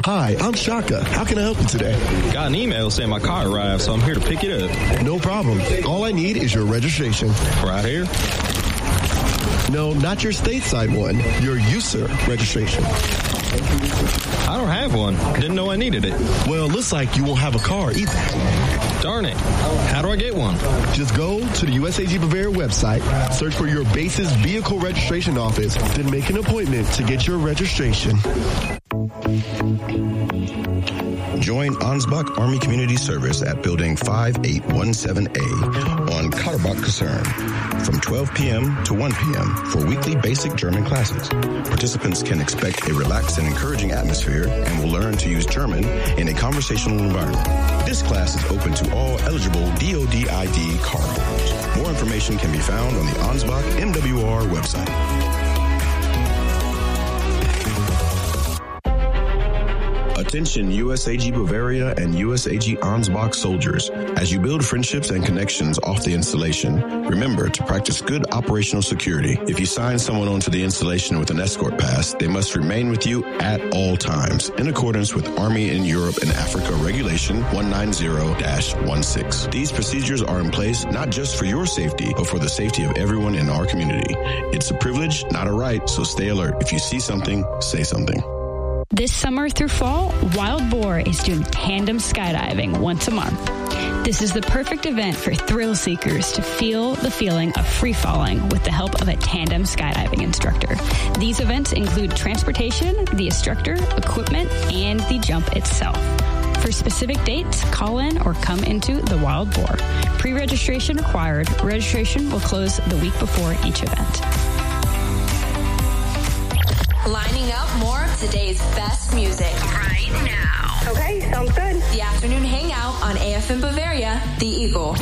Hi, I'm Shaka. How can I help you today? Got an email saying my car arrived, so I'm here to pick it up. No problem. All I need is your registration. Right here? No, not your stateside one. Your user registration. I don't have one. Didn't know I needed it. Well, looks like you won't have a car either. Darn it. How do I get one? Just go to the USAG Bavaria website, search for your base's vehicle registration office, then make an appointment to get your registration. Join Ansbach Army Community Service at Building 5817A on Katterbach Kaserne from 12 p.m. to 1 p.m. for weekly basic German classes. Participants can expect a relaxed and encouraging atmosphere and will learn to use German in a conversational environment. This class is open to all eligible DoD ID card holders. More information can be found on the Ansbach MWR website. Attention USAG Bavaria and USAG Ansbach soldiers. As you build friendships and connections off the installation, remember to practice good operational security. If you sign someone onto the installation with an escort pass, they must remain with you at all times in accordance with Army in Europe and Africa Regulation 190-16. These procedures are in place not just for your safety, but for the safety of everyone in our community. It's a privilege, not a right, so stay alert. If you see something, say something. This summer through fall, Wild Boar is doing tandem skydiving once a month. This is the perfect event for thrill seekers to feel the feeling of free falling with the help of a tandem skydiving instructor. These events include transportation, the instructor, equipment, and the jump itself. For specific dates, call in or come into the Wild Boar. Pre-registration required. Registration will close the week before each event. Lining up more of today's best music right now. Okay, sounds good. The afternoon hangout on AFM Bavaria, The Eagle.